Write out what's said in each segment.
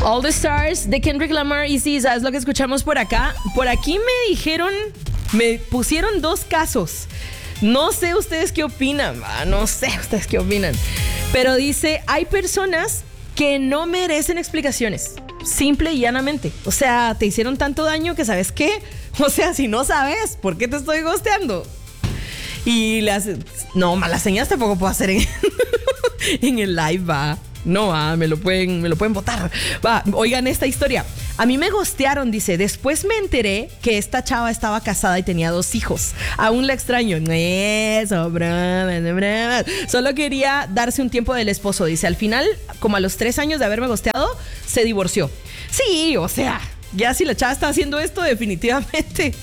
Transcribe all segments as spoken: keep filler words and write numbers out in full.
All the Stars de Kendrick Lamar y S Z A es lo que escuchamos por acá. Por aquí me dijeron, me pusieron dos casos. No sé ustedes qué opinan, ah, no sé ustedes qué opinan. Pero dice, hay personas que no merecen explicaciones. Simple y llanamente. O sea, te hicieron tanto daño que ¿sabes qué? O sea, si no sabes, ¿por qué te estoy ghosteando? Y las... No, malas señas tampoco puedo hacer en, en el live, va. No, va, me lo pueden, me lo pueden botar. Va, oigan esta historia. A mí me ghostearon, dice. Después me enteré que esta chava estaba casada y tenía dos hijos. Aún la extraño. Eso, broma, broma. Solo quería darse un tiempo del esposo. Dice, al final, como a los tres años de haberme ghosteado, se divorció. Sí, o sea... Ya si la chava está haciendo esto, definitivamente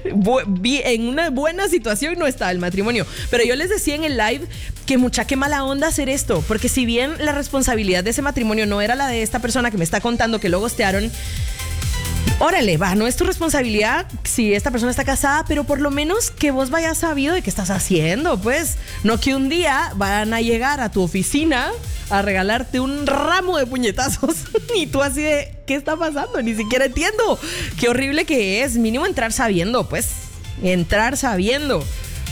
en una buena situación no está el matrimonio. Pero yo les decía en el live que mucha qué mala onda hacer esto. Porque si bien la responsabilidad de ese matrimonio no era la de esta persona que me está contando que lo ghostearon, órale, va, no es tu responsabilidad si esta persona está casada, pero por lo menos que vos vayas sabido de qué estás haciendo, pues. No que un día van a llegar a tu oficina a regalarte un ramo de puñetazos y tú así de, ¿qué está pasando? Ni siquiera entiendo. Qué horrible que es. Mínimo entrar sabiendo, pues. Entrar sabiendo.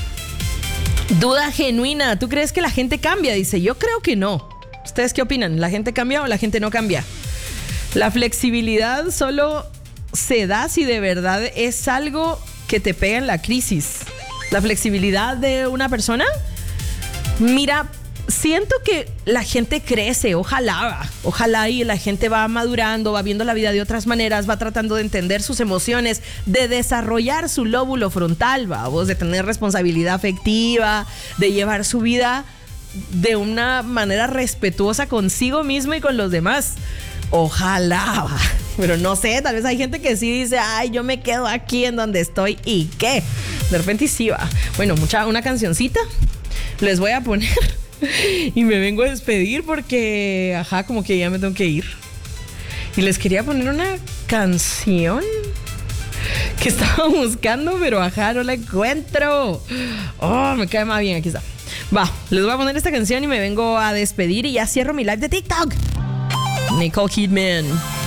Duda genuina. ¿Tú crees que la gente cambia? Dice, yo creo que no. ¿Ustedes qué opinan? ¿La gente cambia o la gente no cambia? La flexibilidad solo se da si de verdad es algo que te pega en la crisis. La flexibilidad de una persona, mira, siento que la gente crece, ojalá, ojalá y la gente va madurando, va viendo la vida de otras maneras, va tratando de entender sus emociones, de desarrollar su lóbulo frontal, vamos, de tener responsabilidad afectiva, de llevar su vida de una manera respetuosa consigo mismo y con los demás. Ojalá, pero no sé, tal vez hay gente que sí dice, ay, yo me quedo aquí en donde estoy y qué, de repente sí va. Bueno, mucha, una cancioncita les voy a poner y me vengo a despedir porque, ajá, como que ya me tengo que ir. Y les quería poner una canción que estaba buscando, pero ajá, no la encuentro. Oh, me cae más bien, aquí está. Va, les voy a poner esta canción y me vengo a despedir y ya cierro mi live de TikTok. Nicole Kidman.